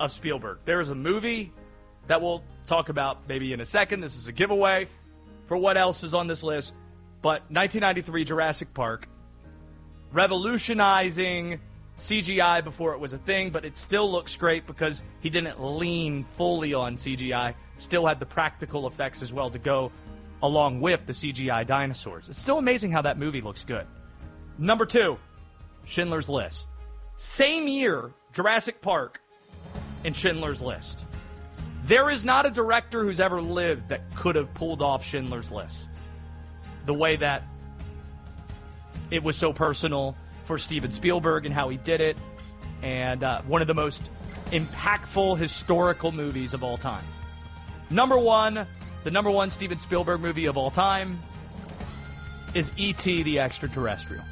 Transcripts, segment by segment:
of Spielberg. There is a movie that we'll talk about maybe in a second. This is a giveaway for what else is on this list. But 1993 Jurassic Park, revolutionizing CGI before it was a thing, but it still looks great because he didn't lean fully on CGI. Still had the practical effects as well to go along with the CGI dinosaurs. It's still amazing how that movie looks good. Number 2, Schindler's List. Same year, Jurassic Park and Schindler's List. There is not a director who's ever lived that could have pulled off Schindler's List. The way that it was so personal for Steven Spielberg and how he did it, and one of the most impactful historical movies of all time. Number 1, the number 1 Steven Spielberg movie of all time is E.T. the Extraterrestrial.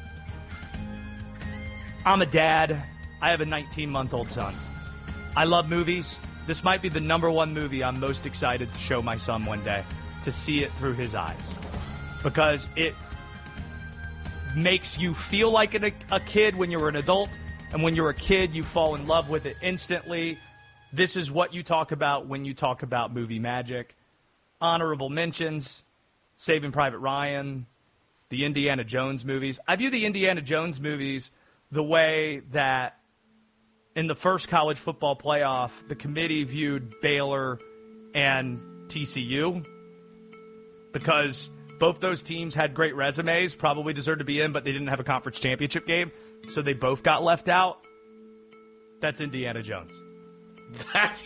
I'm a dad. I have a 19-month-old son. I love movies. This might be the number 1 movie I'm most excited to show my son one day, to see it through his eyes. Because it makes you feel like a kid when you're an adult, and when you're a kid, you fall in love with it instantly. This is what you talk about when you talk about movie magic. Honorable mentions, Saving Private Ryan, the Indiana Jones movies. I view the Indiana Jones movies the way that in the first college football playoff, the committee viewed Baylor and TCU, because both those teams had great resumes, probably deserved to be in, but they didn't have a conference championship game, so they both got left out. That's Indiana Jones. That's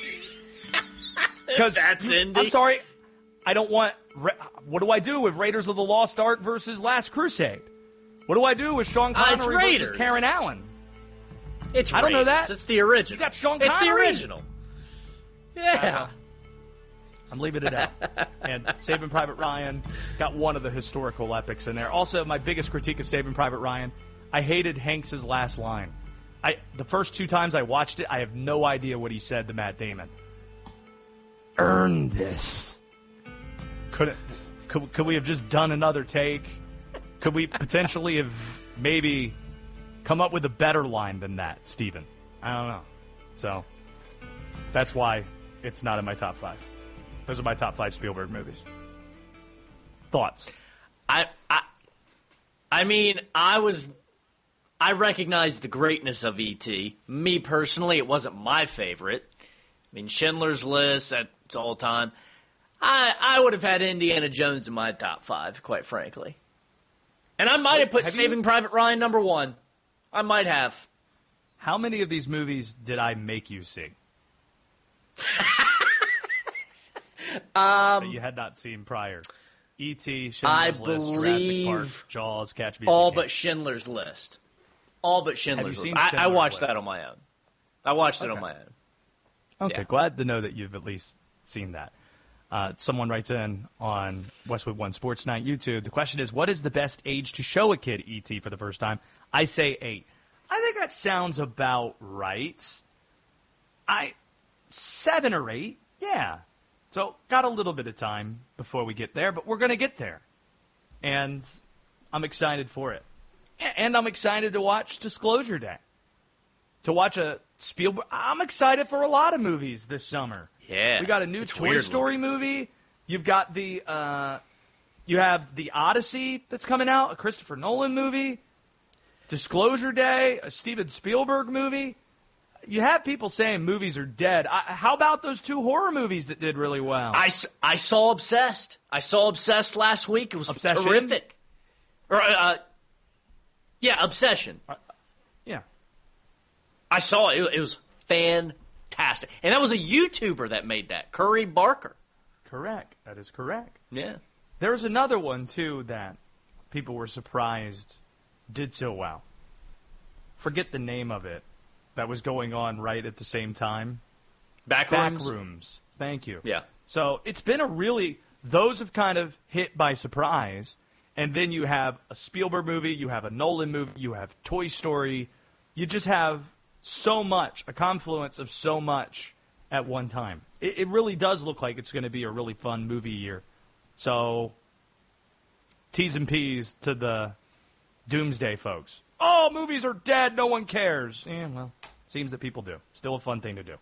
Indy. I'm sorry, I don't want... What do I do with Raiders of the Lost Ark versus Last Crusade? What do I do with Sean Connery versus Karen Allen? It's I don't know that. It's the original. You got Sean Connery. It's the original. Yeah. I'm leaving it out. And Saving Private Ryan got one of the historical epics in there. Also, my biggest critique of Saving Private Ryan, I hated Hanks' last line. The first 2 times I watched it, I have no idea what he said to Matt Damon. Earn this. Could we have just done another take? Could we potentially have maybe come up with a better line than that, Steven? I don't know. So, that's why it's not in my top 5. Those are my top 5 Spielberg movies. Thoughts? I mean, I recognized the greatness of E.T. Me personally, it wasn't my favorite. I mean, Schindler's List, that's all time. I would have had Indiana Jones in my top 5, quite frankly. And I might have put Saving Private Ryan number 1. I might have. How many of these movies did I make you see? That you had not seen prior. E.T., Schindler's List, Jurassic Park, Jaws, Catch Me If You all Can. but Schindler's List. All but Schindler's List. Schindler's I watched List? that on my own. I watched it on my own. Okay, Yeah. glad to know that you've at least seen that. Someone writes in on Westwood One Sports Night YouTube. The question is, what is the best age to show a kid E.T. for the first time? I say 8. I think that sounds about right. 7 or 8, yeah. So got a little bit of time before we get there, but we're going to get there. And I'm excited for it. And I'm excited to watch Disclosure Day. To watch a Spielberg. I'm excited for a lot of movies this summer. Yeah. We got a new Toy Story movie. You've got you have the Odyssey that's coming out, a Christopher Nolan movie. Disclosure Day, a Steven Spielberg movie. You have people saying movies are dead. How about those 2 horror movies that did really well? I saw Obsessed. I saw Obsessed last week. It was Obsession? terrific. Yeah, Obsession. Yeah. I saw it. It was fantastic. And that was a YouTuber that made that, Curry Barker. Correct. That is correct. Yeah. There's another one, too, that people were surprised did so well. Forget the name of it. That was going on right at the same time. Backrooms. Thank you. Yeah. So it's been those have kind of hit by surprise. And then you have a Spielberg movie, you have a Nolan movie, you have Toy Story. You just have so much, a confluence of so much at one time. It really does look like it's going to be a really fun movie year. So, T's and P's to the doomsday folks. Oh, movies are dead, no one cares. Yeah, well, seems that people do. Still a fun thing to do.